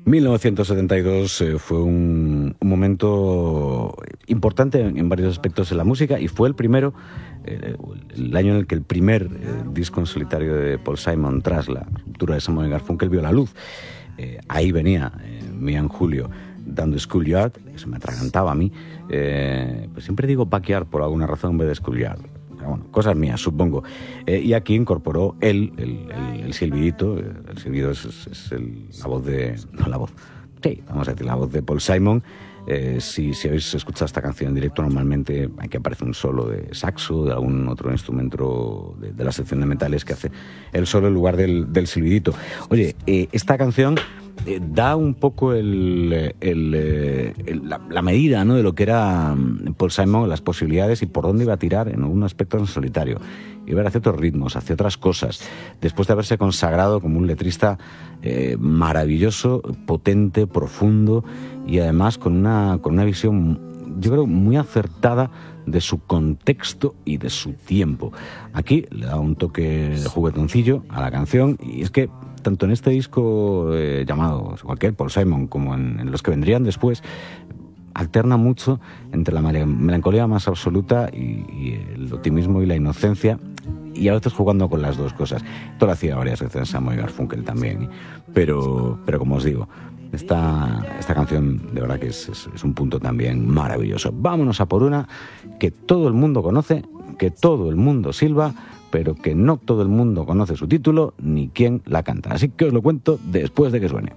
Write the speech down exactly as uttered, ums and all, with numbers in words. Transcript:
mil novecientos setenta y dos eh, fue un, un momento importante en, en varios aspectos de la música, y fue el primero, eh, el año en el que el primer eh, disco en solitario de Paul Simon tras la ruptura de Simon y Garfunkel vio la luz. Eh, ahí venía eh, Mía en Julio dando Schoolyard, que se me atragantaba a mí. Eh, pues siempre digo Backyard por alguna razón en vez de Schoolyard. Bueno, cosas mías, supongo. Eh, y aquí incorporó él, el, el, el silbidito. El silbido es, es, es el, la voz de... No, la voz. Sí, vamos a decir, la voz de Paul Simon. Eh, si, si habéis escuchado esta canción en directo, normalmente aquí aparece un solo de saxo, de algún otro instrumento de, de la sección de metales que hace el solo en lugar del, del silbidito. Oye, eh, esta canción... Eh, da un poco el, el, el, la, la medida, ¿no?, de lo que era Paul Simon, las posibilidades y por dónde iba a tirar en algún aspecto en solitario. Iba hacia otros ritmos, hacia otras cosas, después de haberse consagrado como un letrista eh, maravilloso, potente, profundo y además con una, con una visión, yo creo, muy acertada de su contexto y de su tiempo. Aquí le da un toque juguetoncillo a la canción, y es que tanto en este disco eh, llamado cualquier Paul Simon como en, en los que vendrían después, alterna mucho entre la melancolía más absoluta y, y el optimismo y la inocencia, y a veces jugando con las dos cosas. Esto lo hacía varias veces Simon y Garfunkel también, pero, pero como os digo, esta, esta canción de verdad que es, es, es un punto también maravilloso. Vámonos a por una que todo el mundo conoce, que todo el mundo silba, pero que no todo el mundo conoce su título ni quién la canta. Así que os lo cuento después de que suene.